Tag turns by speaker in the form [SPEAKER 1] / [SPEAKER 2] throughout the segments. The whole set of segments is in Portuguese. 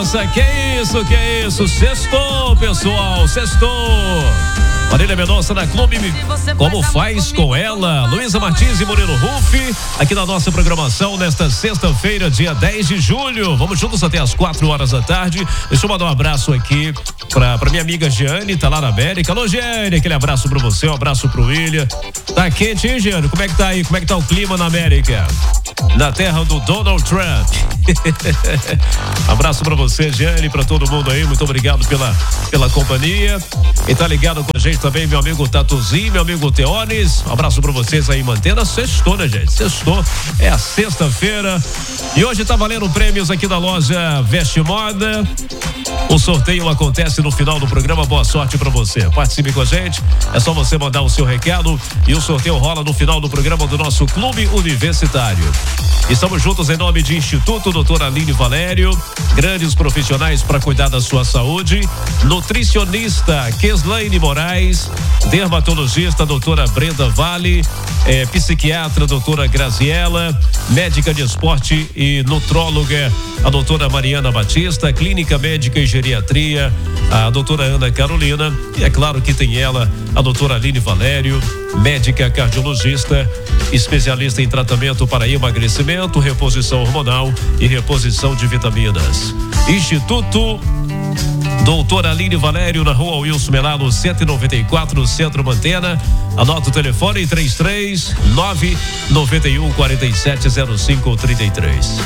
[SPEAKER 1] Nossa, que isso? Sextou, pessoal, sextou. Marília Mendonça na Clube, como faz com ela? Luísa Martins e Murilo Ruff, aqui na nossa programação nesta sexta-feira, dia 10 de julho. Vamos juntos até as 4 horas da tarde. Deixa eu mandar um abraço aqui pra minha amiga Giane, tá lá na América. Alô, Giane, aquele abraço pra você, um abraço pro William. Tá quente, hein, Giane? Como é que tá aí? Como é que tá o clima na América? Na terra do Donald Trump. Abraço pra você, Giane, pra todo mundo aí. Muito obrigado pela companhia. E tá ligado com a gente também, meu amigo Tatuzinho, meu amigo Teones. Um abraço pra vocês aí, mantendo a sextou, né, gente? Sextou, é a sexta-feira. E hoje tá valendo prêmios aqui da loja Veste Moda. O sorteio acontece no final do programa. Boa sorte pra você. Participe com a gente. É só você mandar o seu recado e o sorteio rola no final do programa do nosso Clube Universitário. Estamos juntos em nome de Instituto Doutora Aline Valério. Grandes profissionais para cuidar da sua saúde. Nutricionista Keslaine Moraes. Dermatologista doutora Brenda Vale. Psiquiatra doutora Graziela. Médica de esporte e nutróloga a doutora Mariana Batista. Clínica Médica e Geriatria a doutora Ana Carolina. E é claro que tem ela, a doutora Aline Valério, médica cardiologista, especialista em tratamento para emagrecimento, reposição hormonal e reposição de vitaminas. Instituto Doutora Aline Valério, na rua Wilson Melado, 194, no Centro Mantena. Anota o telefone 339 91 47 0533.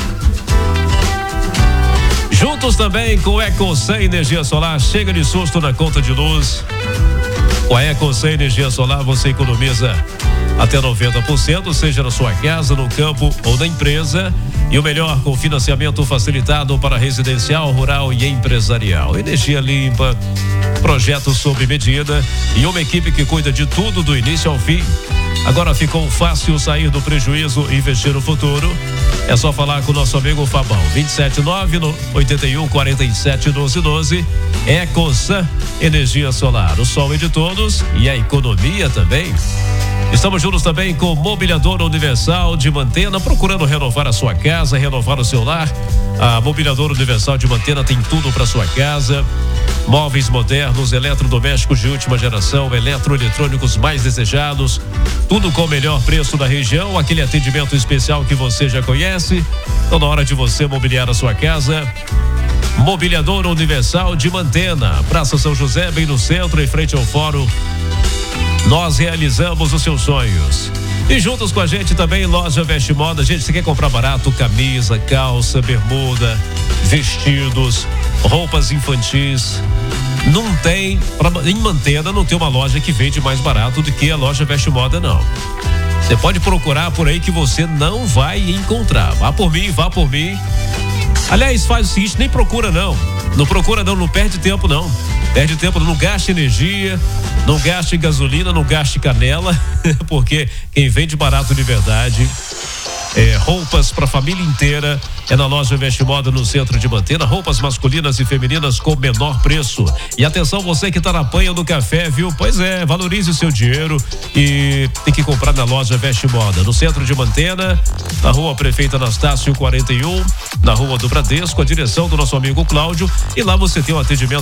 [SPEAKER 1] Juntos também com EcoSan Energia Solar. Chega de susto na conta de luz. Com a EcoSan Energia Solar você economiza até 90%, seja na sua casa, no campo ou na empresa. E o melhor, com financiamento facilitado para residencial, rural e empresarial. Energia limpa, projeto sob medida e uma equipe que cuida de tudo do início ao fim. Agora ficou fácil sair do prejuízo e investir no futuro. É só falar com o nosso amigo Fabão. 279-8147-1212. EcoSan Energia Solar. O sol é de todos e a economia também. Estamos juntos também com Mobiliadora Universal de Mantena, procurando renovar a sua casa, renovar o seu lar. A Mobiliadora Universal de Mantena tem tudo para sua casa. Móveis modernos, eletrodomésticos de última geração, eletroeletrônicos mais desejados, tudo com o melhor preço da região, aquele atendimento especial que você já conhece. Então, na hora de você mobiliar a sua casa, Mobiliadora Universal de Mantena, Praça São José, bem no centro, em frente ao fórum. Nós realizamos os seus sonhos. E juntos com a gente também, loja Veste Moda. Gente, você quer comprar barato? Camisa, calça, bermuda, vestidos, roupas infantis. Não tem, em Mantena não tem uma loja que vende mais barato do que a loja Veste Moda, não. Você pode procurar por aí que você não vai encontrar. Vá por mim. Aliás, faz o seguinte, nem procura não. Não procura não perde tempo não. Perde tempo, não gaste energia, não gaste gasolina, não gaste canela, porque quem vende barato de verdade, roupas para a família inteira, é na loja Veste Moda no centro de Mantena, roupas masculinas e femininas com menor preço. E atenção, você que tá na panha do café, viu? Pois é, valorize o seu dinheiro e tem que comprar na loja Veste Moda, no centro de Mantena, na rua Prefeito Anastácio 41, na rua do Bradesco, a direção do nosso amigo Cláudio, e lá você tem um atendimento